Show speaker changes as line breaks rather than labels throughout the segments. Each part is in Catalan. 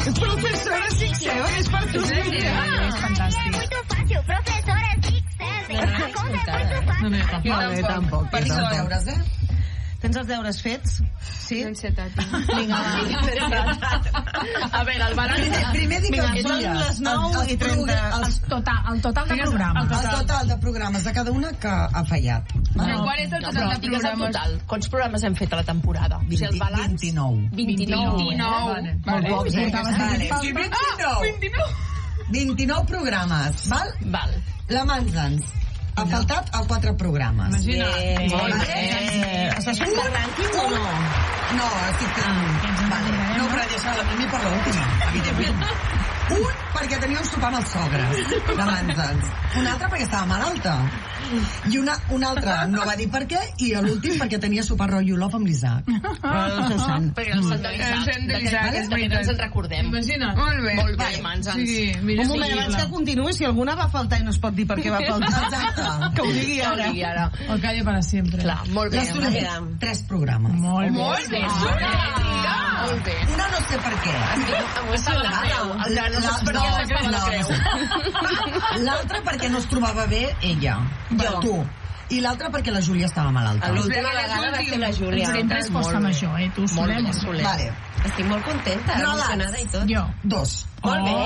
Professora Sixeu, és per tu.
És fantàstic.
Muito fácil, professora Sixeu. Conta muito fácil.
Jo tampoc.
Tens els deures,
Tens els deures fets? Sí?
No en sé, Tati.
Vinga, va.
A veure, el balanç...
Primer dic
Vinga,
que
són les 9 i 30.
El total de programes.
El total de programes de cada una que ha fallat.
Però quan és el total de programes? Quants programes hem fet a la temporada?
29.
29.
Molt pocs, eh?
29 programes, val?
Val.
La Manzans ha faltat a 4 programes.
Imagina't.
Molt bé. Estàs fent de rànquings o no?
No, estic fent... Vale. No, però deixa la Mimi per l'última, evidentment. Un perquè tenia un sopar amb els sogres, de Manzans. Un altre perquè estava malalta. I un altre no va dir per què, i l'últim perquè tenia sopar rotllo love amb l'Isaac.
El seu sant.
Perquè el sant de l'Isaac, és veritat. Ens en recordem.
Imagina't.
Molt bé, Manzans.
Un moment, abans que continuï, si alguna va faltar i no es pot dir per què va faltar,
Exacte.
que ho digui ara.
O calle para siempre.
Clar, molt bé.
La Soler, 3 programes.
Molt
bé. Molt bé.
Una no sé per què.
Emocionada. No saps per què s'acaba la creu.
L'altra perquè no es trobava bé ella. Tu. I l'altra perquè la Júlia estava malalta.
L'última vegada va ser la Júlia.
Sempre és força major, tu
Molt bé, Soler.
Vale.
Estic molt contenta, emocionada i tot.
Jo.
2.
Molt bé.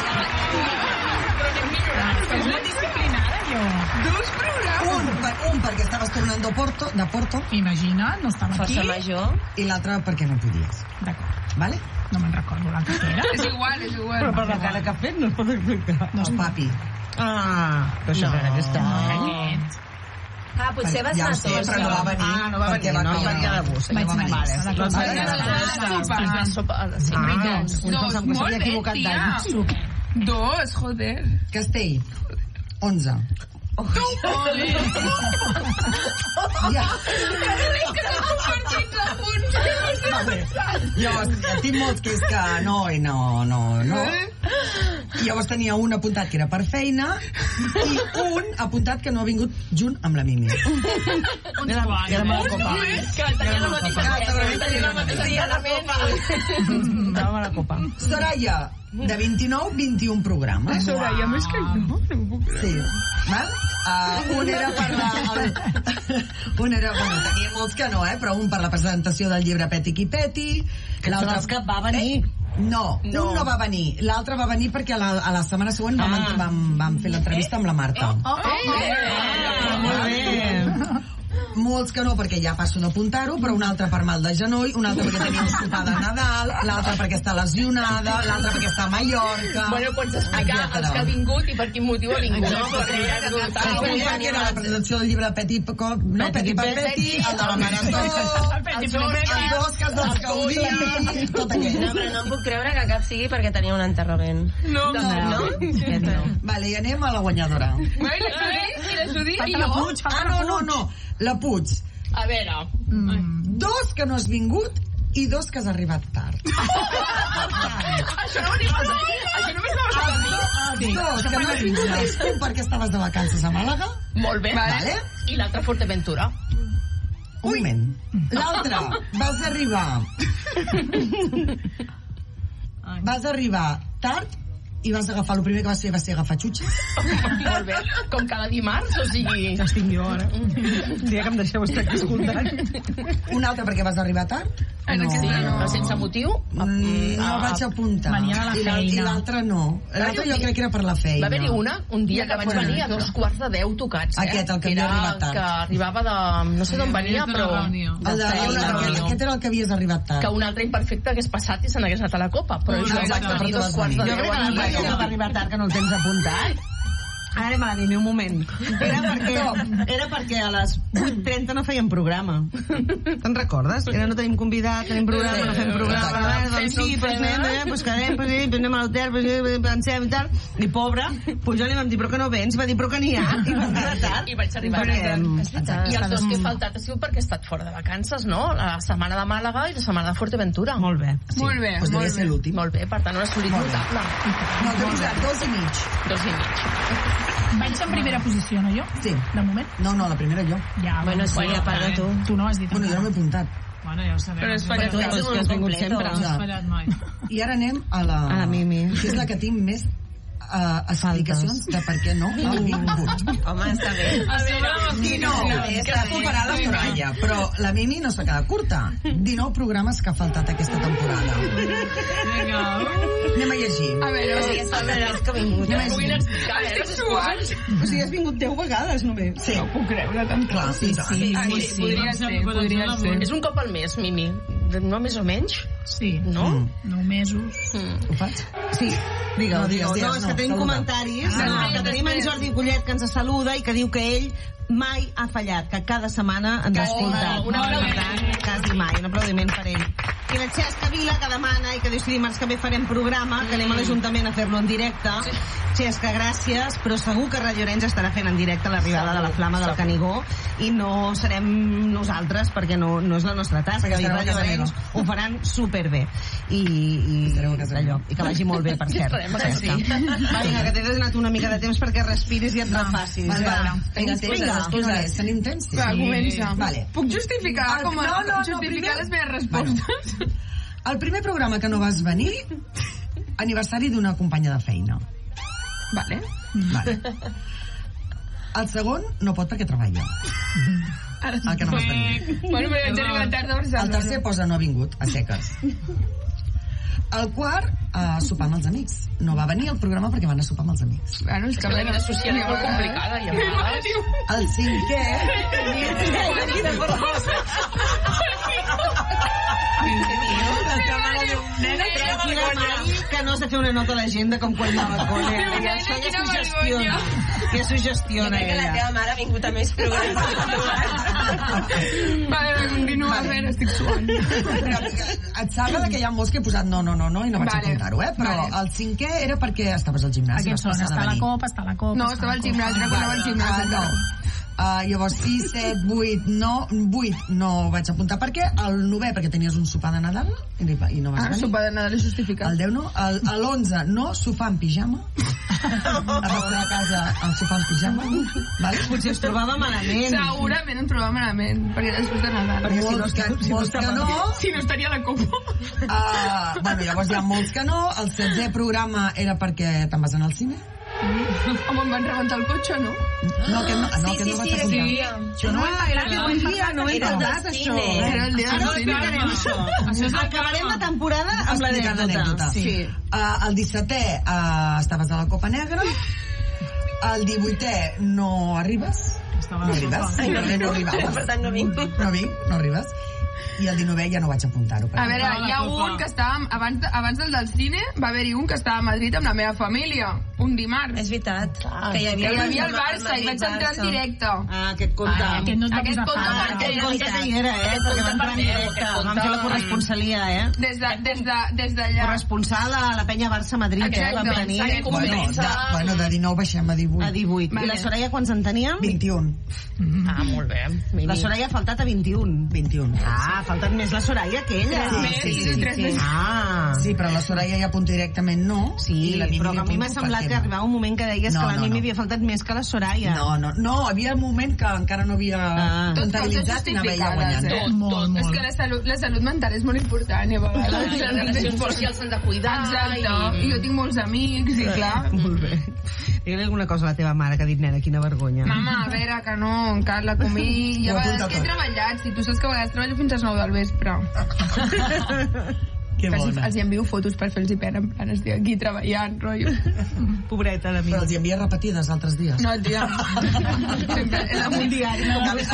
És una disciplinada, jo.
Un perquè estaves tornant de Porto
Imagina't, no estava aquí.
Força major.
i l'altre perquè no podies.
D'acord.
Vale?
No me'n recordo l'altre que era.
És igual.
Però per la cara que ha fet no es pot explicar.
El papi.
Però això era aquesta.
Aquest.
Potser vas
Ja
anar
ho sé,
tots.
però no va venir.
No va venir, no va venir a gust.
Vaig anar
Vale.
a la
Pensàvem que s'havia equivocat d'any.
2, joder.
Castell, 11. Ja. Jo tinc molts que és que no i no. I llavors tenia un apuntat que era per feina i un apuntat que no ha vingut junt amb la Mimi.
Era la copa.
Que tenia la mateixa dia la Mimi.
Estava a la copa.
Soraya, de 29, 21 programes.
Soraya, més que no.
Sí. Val? Un era per la... bueno, tenia molts que no, però un per la presentació del llibre Peti qui Peti.
L'altre que va venir.
No, un no va venir. L'altre va venir perquè a la setmana següent vam fer l'entrevista amb la Marta.
Molt bé.
Molts que no, perquè ja passo d'apuntar-ho, però un altre per mal de genoll, un altre perquè tenia un sopar de Nadal, l'altre perquè està lesionada, l'altre perquè està a Mallorca...
Bueno, pots explicar els que ha vingut i per quin motiu ha vingut. No,
perquè era la presentació del llibre Peti per Peti, el de la Marató, els Oscars dels Gaudí, tot aquell.
No, però no em puc creure que cap sigui perquè tenia un enterrament.
No.
Vale, i anem a la guanyadora.
I la Judit i jo.
No. La Puig.
A veure.
2 que no has vingut i 2 que has arribat tard.
Això només va passar a mi.
2 que no has vingut és un perquè estaves de vacances a Màlaga.
Molt bé.
Vale.
I l'altre a Forteventura.
Un moment. L'altre, vas arribar tard i vas agafar, el primer que va ser agafar xutxes.
Molt bé. Com cada dimarts, o sigui...
Ja estic jo, ara. Un dia que em deixeu estar aquí escoltant.
Un altre perquè vas arribar tard.
No. Sí, però sense motiu.
No vaig apuntar.
Venia de la feina.
I l'altre no. L'altre jo crec que era per la feina.
Va haver-hi un dia que vaig venir a 2:15 tocats.
Aquest, el que havia arribat tard.
Que arribava de... No sé d'on venia, però...
Aquest era el que havies arribat tard.
Que un altre imperfecte hagués passat i se n'hagués anat a la copa. Però jo vaig venir 2:15.
Jo crec que no va arribar tard, que no el tens apuntat. Ara anem a la Mimi, un moment. Era perquè a les 8:30 no fèiem programa. Te'n recordes? No tenim convidat, tenim programa, no fem programa. Doncs sí, doncs anem, doncs quedem, doncs anem a l'hotel, doncs pensem i tal. I pobre, doncs jo li vam dir, però que no vens? Va dir, però que n'hi ha. I va arribar tard.
I vaig arribar tard. I els dos que he faltat ha sigut perquè he estat fora de vacances, no? La setmana de Màlaga i la setmana de Forteventura.
Molt bé.
Molt bé.
Doncs devia ser l'últim.
Molt bé, per tant, un assolit notable.
No, t'he posat 2 i mig.
2 i mig.
Vaig en primera posició, no jo?
Sí.
De moment?
No, la primera jo.
Ja,
Bueno, sí, a part de tu.
Tu no has dit
Bueno, jo no m'he apuntat.
Bueno, ja ho sabem.
Però és fallat.
Tu ets
que has
un
vingut
completo.
sempre.
No has fallat mai.
I ara anem a la
Mimi.
que és la que tinc més explicacions de per què no ha vingut.
Home, està bé.
I no, que ha superat la Soraya, però la Mimi no s'ha quedat curta. 19 programes que ha faltat aquesta temporada.
Vinga.
Anem a llegir.
A veure,
És que ha vingut.
Puguin explicar,
estic suant.
O sigui, has vingut 10 vegades només.
Sí,
No puc creure tant.
clar, sí.
Podria ser.
És un cop al mes, Mimi. No més o menys?
Sí.
No?
9 mesos.
Ho faig?
Sí, digue'l.
No, digues,
No, és que tenim
saluda.
comentaris. Que tenim en Jordi Collet, que ens saluda i que diu que ell mai ha fallat, que cada setmana ens ha escoltat.
Un aplaudiment.
Quasi mai, un aplaudiment per ell. I la Xesca Vila, que demana i que diu si dimarts que ve farem programa, que anem a l'Ajuntament a fer-lo en directe. Xesca, gràcies, però segur que Radio Arenys estarà fent en directe l'arribada de la Flama del Canigó i no serem nosaltres perquè no és la nostra tasca.
Perquè
I
estareu a
Radio
casa
Arenys ho faran superbé. I
Estareu a casa
d'allò. I que vagi molt bé, per cert.
Estarem a casa
Xesca. Va, vinga, que t'he donat una mica de temps perquè respiris i et refacis.
Va.
Vinga,
Excuses. Tenim temps?
Va, comença.
Vale.
Puc justificar
No,
justificar
primer-
les meves respostes?
El primer programa que no vas venir, aniversari d'una companya de feina.
Vale.
Vale. El segon no pot perquè treballa. El que no vas venir.
Bueno, però vaig arribar tard a
El
Barcelona.
tercer posa no ha vingut, a seques. El quart, sopar amb els amics. No va venir al programa perquè va anar a sopar amb els amics.
Bueno, és que
La vida social és molt complicada, i a vegades...
El cinquè...
Tranquil·la, Mari, que no has de fer una nota a l'agenda com quan anava a col·le. Ja suggestiona. Ja suggestiona,
Que la
ella.
teva mare ha vingut a més programes.
Vale, continua, a veure, estic suant.
Et sembla que hi ha molts que he posat no, i no vaig
Vale.
apuntar-ho, Però
Vale.
el cinquè era perquè estaves al gimnàs.
Aquests són, està a la copa, està a la copa.
No, estava al gimnàs, era quan anava al gimnàs.
no. Llavors 6, 7, 8, 8 no vaig apuntar perquè el 9 perquè tenies un sopar de Nadal i no vas venir.
Sopar de Nadal és justificat.
El 10 no, l'11 no, sopar en pijama. A estar a casa el sopar en pijama. Vale?
Potser es trobava malament.
Segurament em trobava malament, perquè després de Nadal.
Molts que no.
Si no estaria a la copa.
Bueno, llavors hi ha molts que no. El 16è programa era perquè te'n vas anar al cine.
Home, em van rebentar el cotxe, no?
No, que no, que no vaig apuntar.
Això no ho hem parlat, que ho hem parlat, no ho hem parlat, això.
Era el dia del cine.
Això és acabarem la temporada amb l'anècdota.
Sí. El 17è estaves a la Copa Negra. El 18è no arribes. No arribes.
Ai, no
arribaves.
Per tant, no vinc.
No arribes. I el 19è ja no vaig apuntar-ho.
A veure, hi ha un que estava... Abans del cine va haver-hi un que estava a Madrid amb la meva família. Un dimarts.
És veritat. Que hi
Que hi havia el Barça i vaig entrar en directe.
Aquest compte.
Aquest no et va
Aquest
posar
compte
fara.
perquè
Aquest compte que hi era, perquè va entrar en directe. Vam fer la corresponsalia,
Des d'allà.
Corresponsal a la penya Barça-Madrid, Vam tenir
Bueno, de 19 baixem a 18.
a 18. I la Soraya quants en teníem?
21.
Ah, molt bé.
La Soraya ha faltat a 21.
21.
Ah, ha faltat més la Soraya que ella.
Tres més.
Ah.
Sí, però la Soraya ja apunta directament no.
Sí,
i la Mimi
però que a mi m'ha
apunto
semblat
perquè
que
no.
arribava un moment que deies
No,
que la
no,
Mimi
no.
havia faltat més que la Soraya.
No, havia un moment que encara no havia
Tot
comptabilitzat i anava ella guanyant.
Molt,
És
molt.
que la salut mental és molt important i a vegades
Les relacions socials s'han de cuidar.
Exacte, i jo tinc molts amics i clar.
Molt bé. Digue-li alguna cosa a la teva mare que ha dit, nena, quina vergonya.
Mama, a veure, que no, Carla, comí... I a
Ho
vegades
apunta
que he
tot.
treballat, si tu saps que a vegades treballo fins a les 9 del vespre.
Que
Que
bona.
els envio fotos per fer-los pena, en plan, estic aquí treballant, rotllo.
Pobreta, la
Però
Mimi.
els hi envia repetides altres dies.
No, tia. Sempre, és
Amb un diari.
el mateix,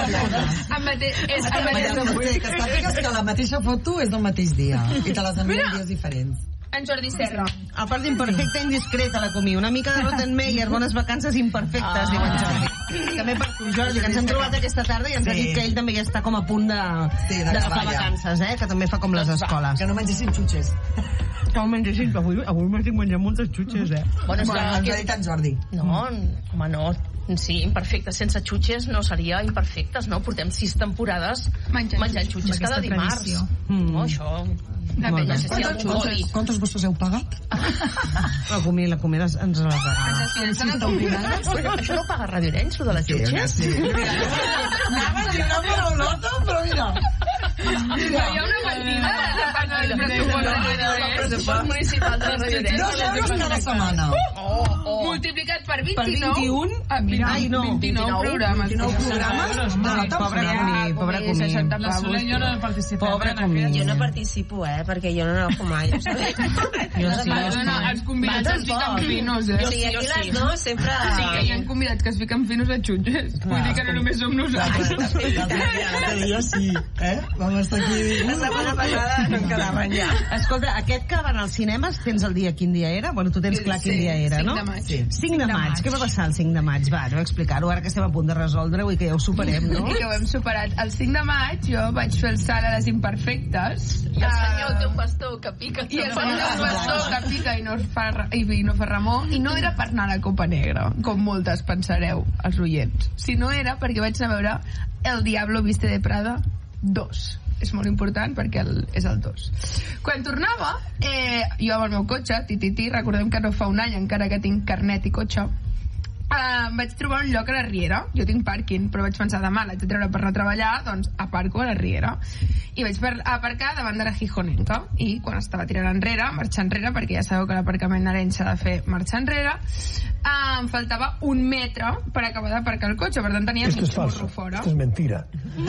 Que sàpigues que la mateixa foto és del mateix dia i te les envien dies diferents.
en Jordi Serra.
A part d'imperfecta, indiscreta, la Comí. Una mica de Rottenmeier, bones vacances imperfectes, diu en Jordi. També per tu, Jordi, que ens hem trobat aquesta tarda i ens ha dit que ell també ja està com a punt d'agafar vacances, que també fa com les escoles.
Que no mengessin xutxes.
Que no mengessin, que avui m'estic menjant moltes xutxes,
Bueno, és
Bueno, ens
que...
ha dit en Jordi.
No, home, no. Sí, imperfectes. Sense xutxes no seria imperfectes, no? Portem 6 temporades menjant xutxes cada dimarts. No, això...
Quantes vostres heu pagat?
La comida ens la regala.
Això no paga Radio Arenys, lo de les xutxes?
Anava a dir una paraulota, però mira...
Hi ha una partida del pressupost de Radio Arenys.
Pressupost municipal de Radio Arenys.
2 euros cada setmana.
Multiplicat per 29.
Per 21?
Ai, no. 29 programes.
29 programes de la temporada.
Pobre Comí.
La Soler i jo no participem.
Pobre Comí.
Jo no participo, perquè jo no n'agafo mai.
Els convidats es fiquen finos,
O sigui, aquí les dues sempre...
Sí, que hi ha convidats que es fiquen finos a xutxes. Vull dir que no només som nosaltres.
Jo sí, vam estar aquí...
La setmana passada no en quedaven ja.
Escolta, aquest que van als cinemes, tens el dia quin dia era? Bueno, tu tens clar quin dia era, no?
5 de maig.
Sí.
5 de maig. Què va passar el 5 de maig? Va, aneu a explicar-ho ara que estem a punt de resoldre-ho i que ja ho superem, no?
I que ho hem superat. El 5 de maig jo vaig fer el salt a les imperfectes.
I el senyor té un bastó que pica.
I el senyor té un bastó que pica i no fa remor. I no era per anar a la Copa Negra, com moltes pensareu, els oients. Sinó era perquè vaig anar a veure El Diablo Viste de Prada 2. És molt important perquè és el 2. Quan tornava, jo amb el meu cotxe, recordem que no fa un any encara que tinc carnet i cotxe, vaig trobar un lloc a la Riera. Jo tinc pàrquing, però vaig pensar demà l'haig de treure per anar a treballar, doncs aparco a la Riera. I vaig aparcar davant de la Gijonenca. I quan estava tirant enrere, marxar enrere, perquè ja sabeu que l'aparcament d'Arenys s'ha de fer marxar enrere, em faltava 1 metre per acabar d'aparcar el cotxe, per tant tenia mig burro fora.
Esto es mentira.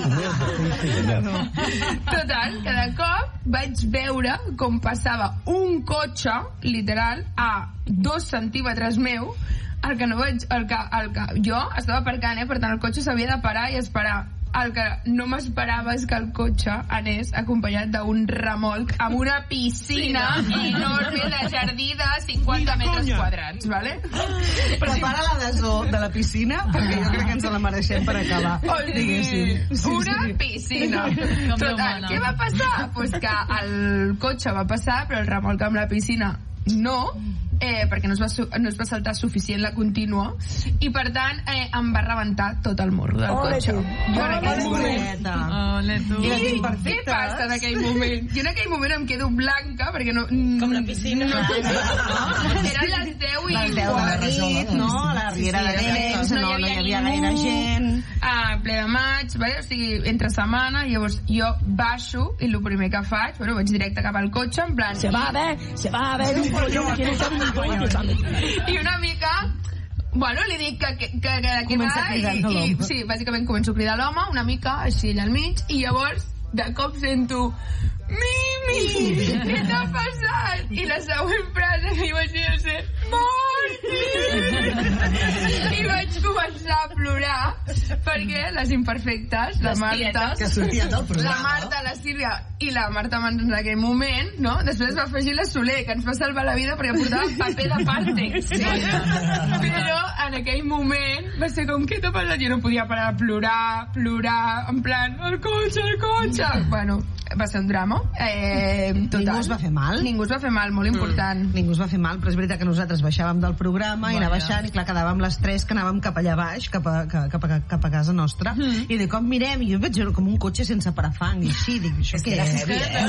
Total, que de cop vaig veure com passava un cotxe, literal, a 2 centímetres meu, el que jo estava aparcant, per tant el cotxe s'havia de parar i esperar. El que no m'esperava és que el cotxe anés acompanyat d'un remolc amb una piscina enorme de jardí de 50 metres quadrats, vale?
Prepara l'adhesó de la piscina, perquè jo crec que ens la mereixem per acabar. Diguéssim.
Una piscina. Total, què va passar? Pues que el cotxe va passar, però el remolc amb la piscina no, perquè no es va saltar suficient la contínua, i per tant em va rebentar tot el morro del cotxe. Jo en aquell moment... I què passa en aquell moment? Jo en aquell moment em quedo blanca, perquè no...
Com la piscina.
Eren les 10 i quart.
No, a la Riera d'Arenys, no hi havia gaire gent.
Ple de maig, o sigui, entre setmana, llavors jo baixo i el primer que faig, vaig directe cap al cotxe, en plan...
Se va a ver un pollo, quiere ser un pollo.
I una mica, li dic que
comença a cridar
i sí, bàsicament començo a cridar l'home una mica, així allà al mig, i llavors de cop sento Mimi, què t'ha passat? I la següent frase que vaig dir és Morti! I vaig començar a plorar perquè les imperfectes, la Marta,
que sortia del programa,
la Marta, la Sílvia i la Marta Mans en aquell moment, no? Després va afegir la Soler, que ens va salvar la vida perquè portava paper de pàrtex. Però en aquell moment va ser com, què t'ha passat? Jo no podia parar de plorar, en plan, el cotxe. Bueno, va ser un drama.
Ningú es va fer mal?
Ningú es va fer mal, molt important.
Ningú es va fer mal, però és veritat que nosaltres baixàvem del programa i anar baixant, i clar, quedàvem les 3 que anàvem cap allà baix, cap a casa nostra, i de cop mirem, i jo veig com un cotxe sense parafang, i així, dic, això què és?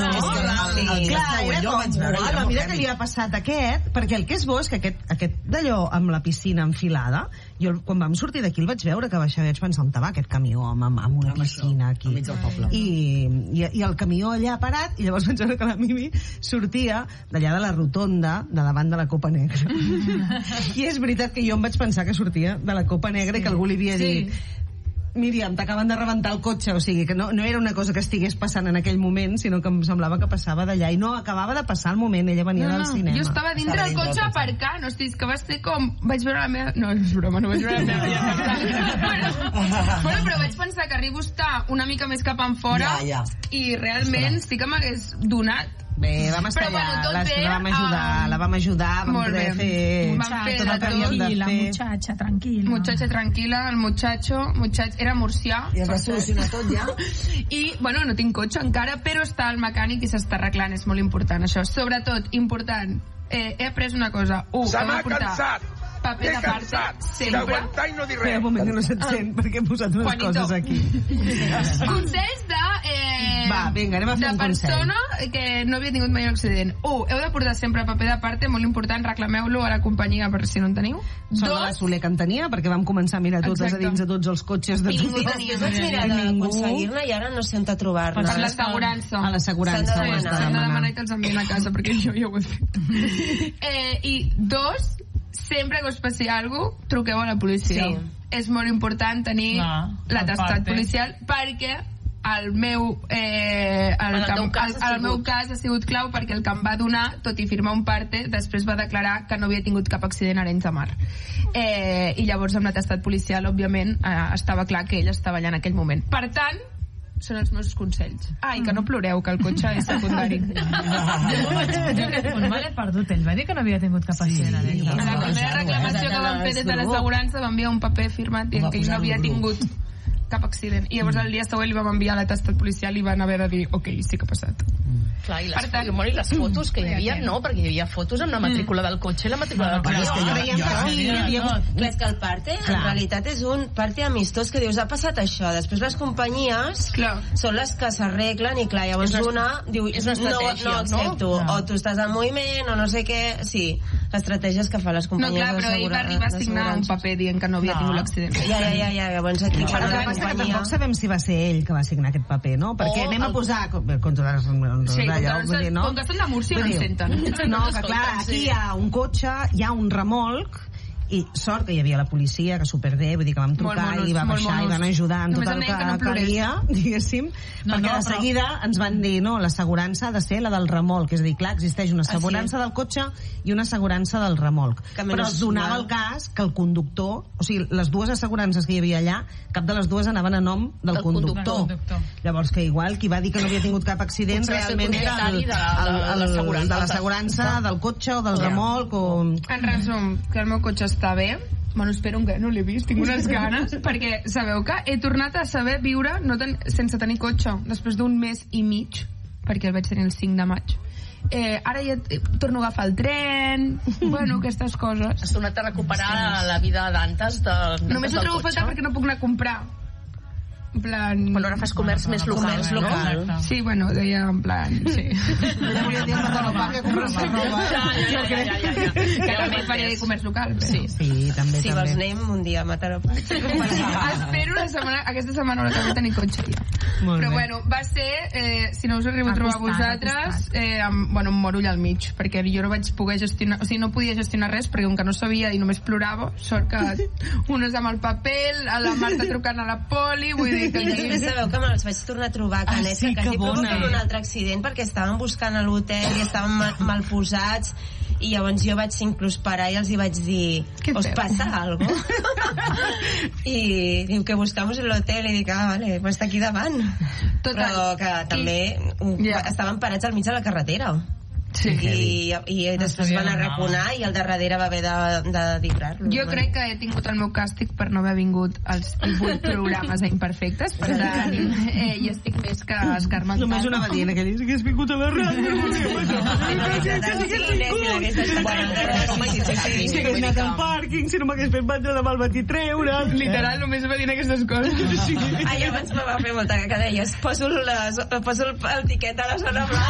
Clar, mira que li ha passat aquest, perquè el que és bo és que aquest d'allò amb la piscina enfilada, jo quan vam sortir d'aquí el vaig veure que baixava, vaig pensar, on va aquest camió amb una piscina aquí? I el camió allà parat, i llavors vaig veure que la Mimi sortia d'allà de la rotonda de davant de la Copa Negra. I és veritat que jo em vaig pensar que sortia de la Copa Negra i que algú li havia dit Míriam, t'acaben de rebentar el cotxe, o sigui que no era una cosa que estigués passant en aquell moment, sinó que em semblava que passava d'allà, i no, acabava de passar el moment, ella venia del cinema.
Jo estava dintre del cotxe aparcant, hosti, que va ser com... Vaig veure la meva... No, és broma, no vaig veure la meva... Bueno, però vaig pensar que arribo a estar una mica més cap en fora, i realment sí que m'hagués donat.
Bé, vam estar allà, la vam ajudar, vam poder fer tot el que havíem de fer.
La muchacha, tranquil·la.
Muchacha tranquil·la, el muchacho era murcià.
I es va solucionar tot ja?
I, bueno, no tinc cotxe encara, però està el mecànic i s'està arreglant, és molt important això. Sobretot, important, he après una cosa.
Se m'ha cansat!
paper de parte, sempre.
Espera un moment, que no se't sent, perquè he posat unes
Juanito.
coses aquí.
Consells de...
Va, vinga, anem a fer un consell.
De persona que no havia tingut mai un accident. 1. Heu de portar sempre paper de parte, molt important, reclameu-lo a la companyia per si no en teniu.
Sort de la Soler que en tenia, perquè vam començar a mirar totes
Exacte.
a dins de tots els cotxes de
I
tothom.
després vaig mirar d'aconseguir-ne i ara no sé on trobar-la.
Per l'assegurança.
A l'assegurança ho has de
S'han de
demanar.
demanar i te'ls envien a casa, perquè jo ja ho he fet. I 2, sempre que us passi alguna cosa, truqueu a la policia.
Sí.
És molt important tenir l'atestat policial, perquè el meu cas ha sigut clau, perquè el que em va donar, tot i firmar un parte, després va declarar que no havia tingut cap accident a Arenys de Mar. I llavors amb l'atestat policial, òbviament, estava clar que ell estava allà en aquell moment. Per tant, són els meus consells. I que no ploreu, que el cotxe és secundari.
Un vale perdut, ell va dir que no havia tingut cap accident.
A la primera reclamació que van fer des de l'assegurança va enviar un paper firmat dient que ell no havia tingut cap accident. I llavors el dia següent li vam enviar l'atestat policial i van haver de dir, ok, sí que ha passat.
Clar, i les fotos que hi havia, no, perquè hi havia fotos amb la matrícula del cotxe i la matrícula del camió.
Clar, és que el parte, en realitat, és un parte amistós que dius, ha passat això. Després les companyies són les que s'arreglen i, clar, llavors una diu, no accepto, o tu estàs en moviment, o no sé què. Sí, estratègies que fa les
No,
companyies
clar, però ell va arribar a signar un paper dient que no havia tingut l'accident.
Ja, llavors aquí
Però el que passa que tampoc sabem si va ser ell que va signar aquest paper, no? Perquè anem a posar... Contra
Com que estan de Múrcia no en senten.
No, que clar, aquí hi ha un cotxe, hi ha un remolc, i sort que hi havia la policia, que superbé, vull dir que vam trucar i va baixar i van ajudar en tot el que calia, diguéssim, perquè de seguida ens van dir, no, l'assegurança ha de ser la del remolc, és a dir, clar, existeix una assegurança del cotxe i una assegurança del remolc, però es donava el cas que el conductor, o sigui, les dues assegurances que hi havia allà, cap de les dues anaven a nom del conductor. Llavors que igual qui va dir que no havia tingut cap accident realment era de l'assegurança del cotxe o del remolc o...
En resum, que el meu cotxe està bé. Bueno, espero que no l'he vist, tinc unes ganes, perquè sabeu que he tornat a saber viure sense tenir cotxe, després d'un mes i mig, perquè el vaig tenir el 5 de maig. Ara ja torno a agafar el tren, bueno, aquestes coses.
Has tornat a recuperar la vida d'antes
Només ho trobo a faltar perquè no puc anar a comprar. En plan...
Però ara fas comerç més local, no?
Sí, bueno, deia en plan... Sí. Que també faré comerç local.
Sí,
també.
Si vols anem un dia a Mataró Park.
Espero aquesta setmana no també tenir cotxe ja. Però bueno, va ser, si no us arribo a trobar vosaltres, bueno, em moro allà al mig, perquè jo no vaig poder gestionar, o sigui, no podia gestionar res, perquè com que no sabia i només plorava, sort que unes amb el paper, a la Marta trucant a la poli, vull dir que...
I després sabeu que me'ls vaig tornar a trobar a Canet, que quasi provoquen un altre accident, perquè estaven buscant a l'hotel i estaven mal posats, i llavors jo vaig inclús parar i els hi vaig dir, ¿os pasa algo? I diu que buscamos el hotel, i dic, vale, pues està aquí davant. Però que també estaven parats al mig de la carretera.
Sí.
I després van arraconar i el de darrere va haver de dicar-lo.
Jo crec que he tingut el meu càstig per no haver vingut als 8 programes a Imperfectes, per tant, i estic més que escarmentada.
Només una va dir, que hagués vingut a la ràdio. Si hagués anat al pàrquing, si no m'hagués fet batre de mal matí treure.
Literal, només va dir aquestes coses.
Llavors me va fer molta que deies, poso el tiquet a la zona blanca.